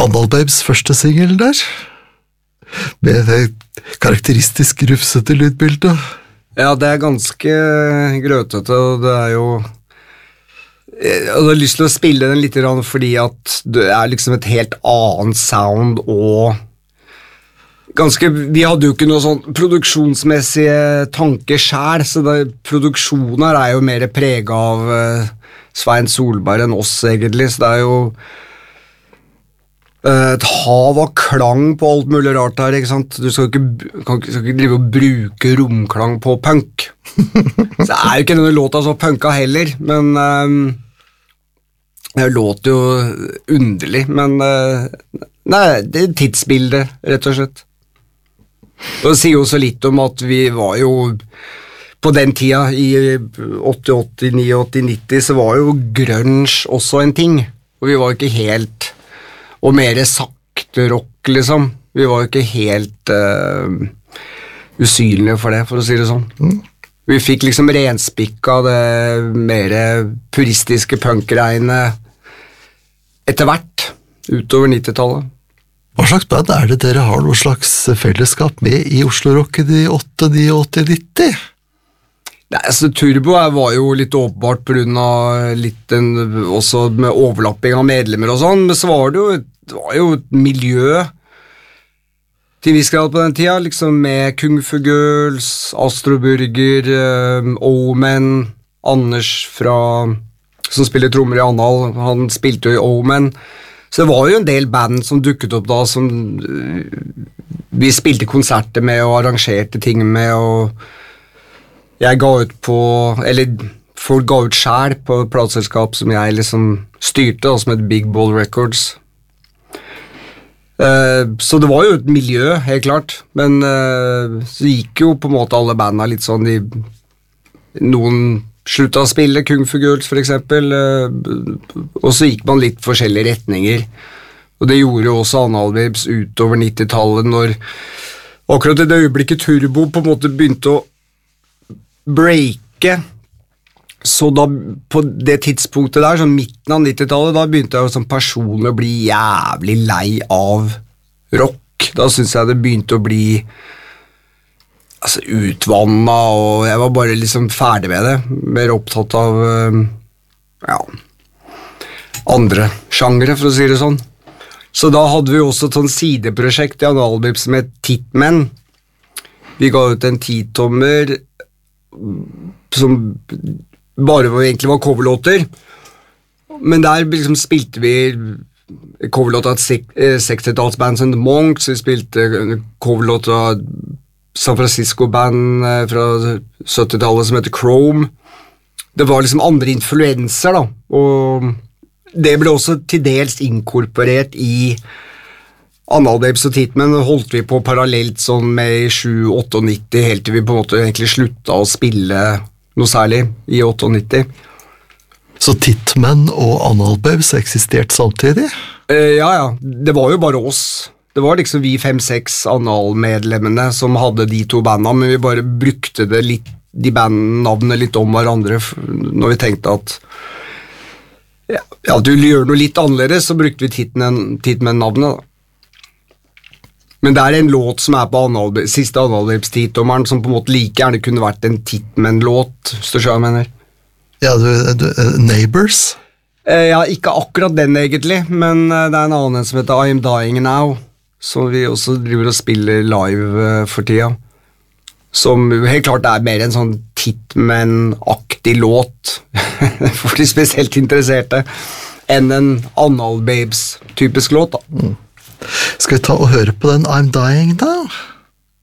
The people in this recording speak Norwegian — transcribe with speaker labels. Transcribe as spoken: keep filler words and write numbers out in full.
Speaker 1: Analbabes første singel der, med det karakteristisk rufsete lydbildet.
Speaker 2: Ja, det er ganske grøtete, og det er jo... Jeg hadde lyst til å spille den litt fordi at det er liksom et helt annet sound og ganske, vi hadde jo ikke noe sånn produksjonsmessige tanker selv, så det, produksjonen her er jo mer preget av uh, Svein Solberg enn oss egentlig, så det er jo uh, et hav av klang på alt mulig rart her, ikke sant? Du skal ikke, kan, skal ikke drive og bruke romklang på punk. Så det er jo ikke denne låta så punka heller, men um, det låter jo underlig, men uh, nei, det er tidsbildet, rett og slett. Og det sier jo så litt om at vi var jo på den tida i åtti, åtti-ni, åtti-nitti så var jo grunge også en ting, og vi var jo ikke helt og mer sakte rock liksom, vi var jo ikke helt uh, usynlige for det, for å si det sånn. Mm. Vi fikk liksom renspikka det mer puristiske punkregnet etter hvert, utover nittitallet.
Speaker 1: Hva slags band er det dere har noe slags fellesskap med i Oslo Rock i de åtte, ni, åtti, nitti?
Speaker 2: Nei, altså Turbo var jo litt åpenbart på grunn av litt en, også med overlapping av medlemmer og sånn, men så var det jo, det var jo et miljø til viss grad på den tida, liksom med Kung Fu Girls, Astro Burger, um, Omen, Anders fra, som spiller trommer i Anhal, han spilte jo i Omen, så det var jo en del band som dukket opp da, som uh, vi spilte konserter med og arrangerte ting med, og jeg ga ut på, eller folk ga ut selv på et plateselskap som jeg liksom styrte, da, som het Big Ball Records. Uh, så det var jo et miljø, helt klart, men uh, så gikk jo på en måte alle bandene litt sånn, de, noen sluttet å spille, Kung Fu Girls for eksempel, uh, og så gikk man litt forskjellige retninger, og det gjorde jo også Analbabes utover nittitallet, når akkurat i det øyeblikket Turbo på en måte begynte å breake, så da på det tidspunktet der, sånn midten av nittitallet, da begynte jeg jo som person å bli jævlig lei av rock. Da synes jeg det begynte å bli altså, utvannet, og jeg var bare liksom ferdig med det. Mer opptatt av ja, andre sjangere, for å si det sånn. Så da hadde vi også et sånn sideprosjekt i Analbabes som het Titmen. Vi ga ut en titommer som bare var, egentlig var coverlåter, men der liksom spilte vi coverlåter av seksti-tallsband som The Monks, vi spilte coverlåter av San Francisco-band fra sytti-tallet som heter Chrome. Det var liksom andre influenser da, og det ble også til dels inkorporert i Analbabes og Titmen, holdt vi på parallelt sånn med i sju nittiåtte, helt til vi på en måte egentlig slutta å spille noe særlig i nittiåtte.
Speaker 1: Så Titmen og Analbabes eksisterte samtidig?
Speaker 2: Eh, ja, ja. Det var jo bare oss. Det var liksom vi fem-seks Anal-medlemmene som hadde de to bandene, men vi bare brukte det litt, de bandnavnene litt om hverandre, når vi tenkte at ja, ja, du gjør noe litt annerledes, så brukte vi Titmen-navnet da. Men det er en låt som er på Analbabes, siste Analbabes-titommeren, som på en måte like gjerne kunne vært en Titmen-låt, hvis du skjønner hva jeg mener.
Speaker 1: Ja, du, du, Neighbors?
Speaker 2: Eh, ja, ikke akkurat den egentlig, men det er en annen som heter I'm Dying Now, som vi også driver og spiller live uh, for tida. Som helt klart er mer en sånn Titmen-aktig låt, for de spesielt interesserte, enn en Analbabes-typisk låt da.
Speaker 1: Mm. Skal vi ta og høre på den I'm Dying Now?